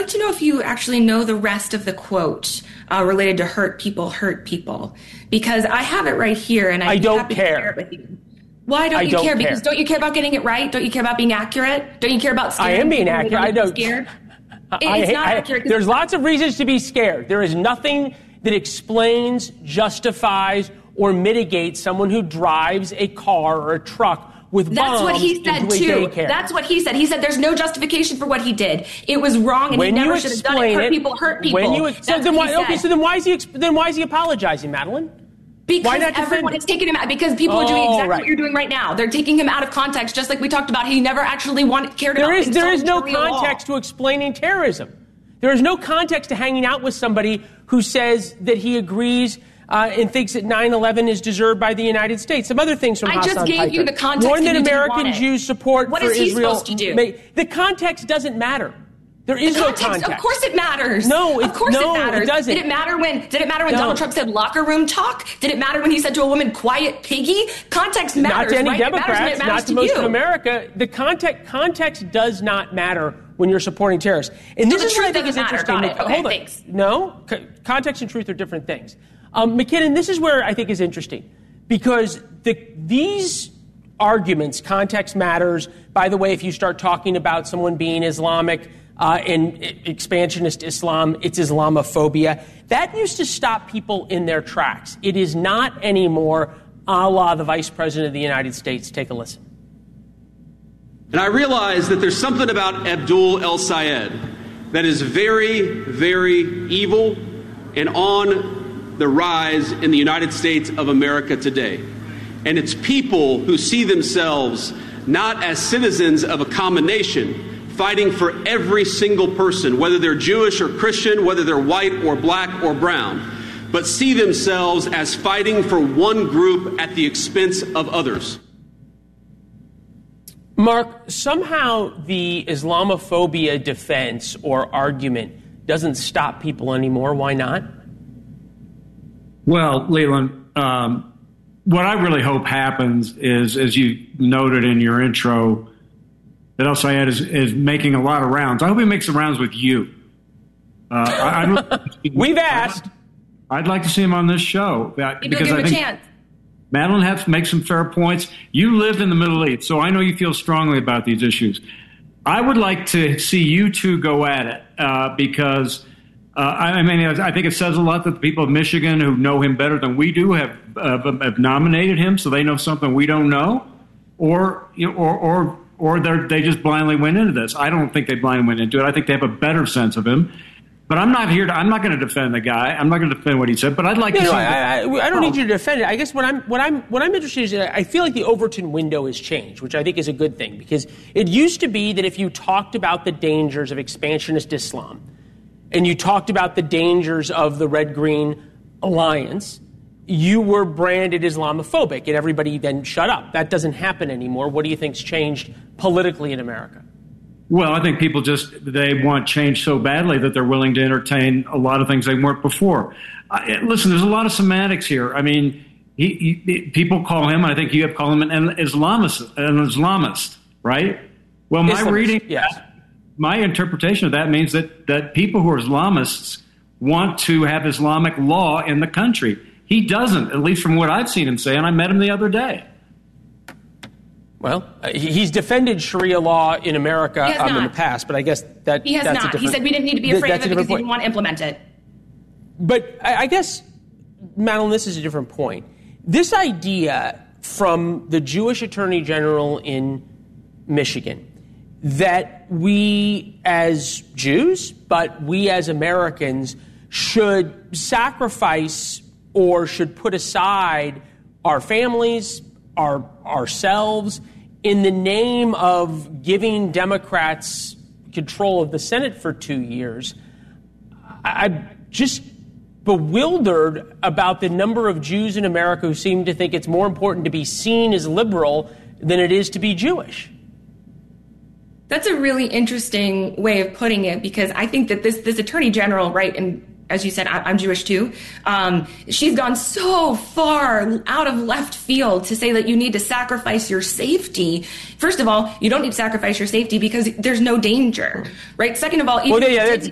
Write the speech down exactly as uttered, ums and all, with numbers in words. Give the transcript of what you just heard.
like to know if you actually know the rest of the quote uh, related to hurt people, hurt people, because I have it right here, and I'd I be don't happy care. to share it with you. Why don't I you don't care? care. Because don't you care about getting it right? Don't you care about being accurate? Don't you care about scaring I am being people accurate. who I don't don't. scared? I, It's I, not I, accurate. There's lots of reasons to be scared. There is nothing that explains, justifies, or mitigates someone who drives a car or a truck with bombs That's what he said, into a too. daycare. That's what he said. He said there's no justification for what he did. It was wrong, and when he never you should have done it. Hurt it, people, hurt people. When you, That's so then what why, he okay, said. so then why is he then why is he apologizing, Madeline? Because why not defend everyone it? is taking him out. Because people are doing Oh, exactly right. what you're doing right now. They're taking him out of context, just like we talked about. He never actually wanted cared There about. is there is no Sharia law. context to explaining terrorism. There is no context to hanging out with somebody who says that he agrees uh, and thinks that nine eleven is deserved by the United States. Some other things from I Hassan just gave Piker. you the context More and than you didn't American want it. Jews' support What for is he Israel. supposed to do? May, the context doesn't matter. There is The no context, context. Of course it matters. No, it, of course no, it matters. it doesn't. Did it matter when? Did it matter when No. Donald Trump said locker room talk? Did it matter when he said to a woman, "Quiet piggy"? Context matters. Not to any right? It matters when Democrats, it matters not to to most you. of America. The context context does not matter when you're supporting terrorists. And So this the is what I truth think is doesn't matter. interesting. Got it. Okay, Hold on. thanks. No, C- context and truth are different things. Um, McKinnon, this is where I think is interesting because the, these arguments, context matters. By the way, if you start talking about someone being Islamic uh, and expansionist Islam, it's Islamophobia. That used to stop people in their tracks. It is not anymore, a la the Vice President of the United States. Take a listen. And I realize that there's something about Abdul El-Sayed that is very, very evil and on the rise in the United States of America today. And it's people who see themselves not as citizens of a common nation, fighting for every single person, whether they're Jewish or Christian, whether they're white or black or brown, but see themselves as fighting for one group at the expense of others. Mark, somehow the Islamophobia defense or argument doesn't stop people anymore. Why not? Well, Leland, um, what I really hope happens is, as you noted in your intro, that El-Sayed is, is making a lot of rounds. I hope he makes the rounds with you. Uh, I, I'd like We've asked. I'd like to see him on this show. That, Maybe because give I him a think chance. Madeline has to make some fair points. You lived in the Middle East, so I know you feel strongly about these issues. I would like to see you two go at it uh, because, uh, I mean, I think it says a lot that the people of Michigan who know him better than we do have uh, have nominated him, so they know something we don't know, or you know, or or or they they just blindly went into this. I don't think they blindly went into it. I think they have a better sense of him. But I'm not here to. I'm not going to defend the guy. I'm not going to defend what he said. But I'd like No, to no, see. I, I, I don't need you to defend it. I guess what I'm what I'm what I'm interested in is that I feel like the Overton window has changed, which I think is a good thing because it used to be that if you talked about the dangers of expansionist Islam, and you talked about the dangers of the Red-Green Alliance, you were branded Islamophobic, and everybody then shut up. That doesn't happen anymore. What do you think's changed politically in America? Well, I think people just, they want change so badly that they're willing to entertain a lot of things they weren't before. I, listen, there's a lot of semantics here. I mean, he, he, people call him, I think you have called him an Islamist, an Islamist, right? Well, my Islamist, reading, yes. my interpretation of that means that, that people who are Islamists want to have Islamic law in the country. He doesn't, at least from what I've seen him say, and I met him the other day. Well, uh, he's defended Sharia law in America um, in the not. past, but I guess that He has that's a not. different. He said we didn't need to be th- afraid that's of a it because different he point. didn't want to implement it. But I, I guess, Madeline, this is a different point. This idea from the Jewish Attorney General in Michigan that we as Jews, but we as Americans, should sacrifice or should put aside our families, our ourselves, in the name of giving Democrats control of the Senate for two years, I, I'm just bewildered about the number of Jews in America who seem to think it's more important to be seen as liberal than it is to be Jewish. That's a really interesting way of putting it because I think that this this attorney general, right, and as you said, I'm Jewish too. Um, she's gone so far out of left field to say that you need to sacrifice your safety. First of all, you don't need to sacrifice your safety because there's no danger, right? Second of all, even Well, if yeah, you that's,